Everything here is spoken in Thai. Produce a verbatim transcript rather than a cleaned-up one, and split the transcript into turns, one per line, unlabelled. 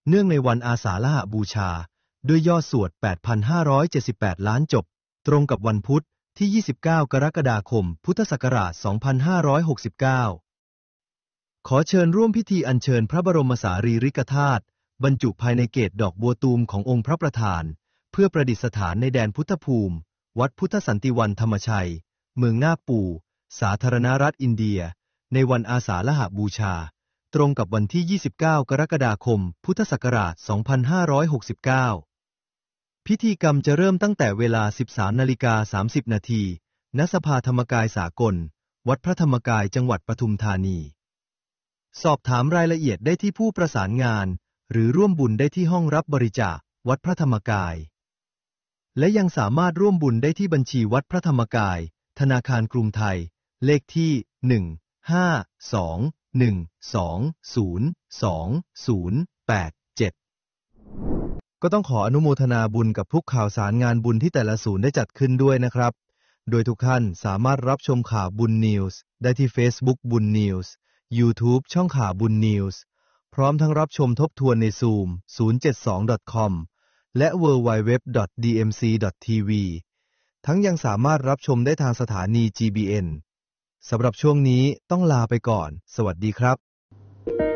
เนื่องในวันอาสาฬหบูชาด้วยยอดสวด แปดพันห้าร้อยเจ็ดสิบแปด ล้านจบตรงกับวันพุธที่ ยี่สิบเก้า กรกฎาคม พุทธศักราช สองพันห้าร้อยหกสิบเก้า ขอเชิญร่วมพิธีอัญเชิญพระบรมสารีริกธาตุบรรจุภายในเกศดอกบัวตูมขององค์พระประธานเพื่อประดิษฐานในแดนพุทธภูมิวัดพุทธสันติวันธรรมชัยเมืองนาปูสาธารณรัฐอินเดียในวันอาสาฬหบูชาตรงกับวันที่ ยี่สิบเก้า กรกฎาคม พุทธศักราช สองพันห้าร้อยหกสิบเก้า พิธีกรรมจะเริ่มตั้งแต่เวลา สิบสามนาฬิกาสามสิบ นาที ณ สภาธรรมกายสากล วัดพระธรรมกายจังหวัดปทุมธานี สอบถามรายละเอียดได้ที่ผู้ประสานงานหรือร่วมบุญได้ที่ห้องรับบริจาควัดพระธรรมกายและยังสามารถร่วมบุญได้ที่บัญชีวัดพระธรรมกายธนาคารกรุงไทยเลขที่ หนึ่ง ห้า สอง หนึ่ง สอง ศูนย์ สอง ศูนย์ แปด เจ็ด ก็ต้องขออนุโมทนาบุญกับทุกข่าวสารงานบุญที่แต่ละศูนย์ได้จัดขึ้นด้วยนะครับโดยทุกท่านสามารถรับชมข่าวบุญนิวส์ได้ที่ Facebook บุญนิวส์ YouTube ช่องข่าวบุญนิวส์พร้อมทั้งรับชมทบทวนใน Zoom ศูนย์ เจ็ด สอง ดอท คอม และ ดับเบิลยู ดับเบิลยู ดับเบิลยู ดอท ดี เอ็ม ซี ดอท ที วี ทั้งยังสามารถรับชมได้ทางสถานี จี บี เอ็น สำหรับช่วงนี้ต้องลาไปก่อนสวัสดีครับ